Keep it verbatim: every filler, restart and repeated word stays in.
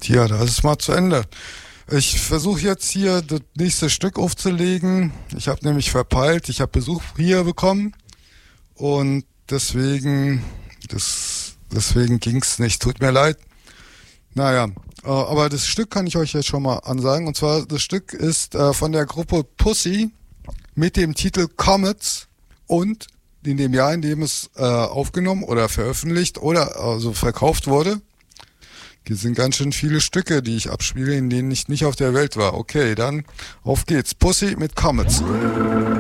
Tja, das ist mal zu Ende. Ich versuche jetzt hier das nächste Stück aufzulegen. Ich habe nämlich verpeilt, ich habe Besuch hier bekommen und deswegen, das, deswegen ging's nicht. Tut mir leid. Naja, äh, aber das Stück kann ich euch jetzt schon mal ansagen. Und zwar, das Stück ist äh, von der Gruppe Pussy mit dem Titel Comets und in dem Jahr, in dem es äh, aufgenommen oder veröffentlicht oder also verkauft wurde. Hier sind ganz schön viele Stücke, die ich abspiele, in denen ich nicht auf der Welt war. Okay, dann auf geht's. Pussy mit Comets.